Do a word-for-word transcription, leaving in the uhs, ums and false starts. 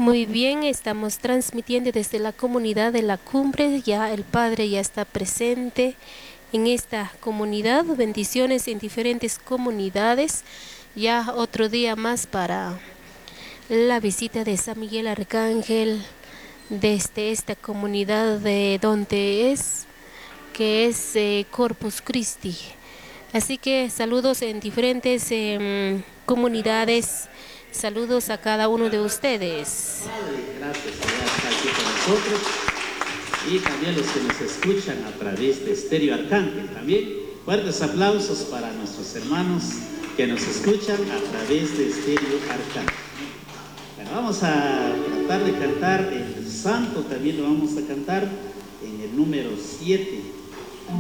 Muy bien, estamos transmitiendo desde la comunidad de la cumbre. Ya el Padre ya está presente en esta comunidad. Bendiciones en diferentes comunidades. Ya otro día más para la visita de San Miguel Arcángel desde esta comunidad de donde es, que es eh, Corpus Christi. Así que saludos en diferentes eh, comunidades. Saludos a cada uno de ustedes. Gracias, Señor, está aquí con nosotros. Y también los que nos escuchan a través de Estéreo Arcángel. También fuertes aplausos para nuestros hermanos que nos escuchan a través de Estéreo Arcángel. Bueno, vamos a tratar de cantar el santo, también lo vamos a cantar en el número siete.